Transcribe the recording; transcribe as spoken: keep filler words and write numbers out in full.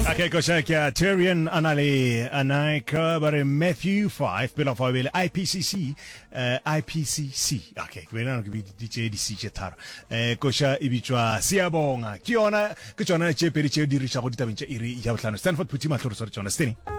Okay, kosha kya Tyrion anale anaika bare Matthew five bila fa bele I P C C uh, I P C C. Okay, kwena no kibi D J D C chetaro. Eh kosha ibitwa Siyabonga. Kiona kutshona che peri che dirisha go ditabeng tše iri ya botlhano. Stanford Putima tloro tsone steni.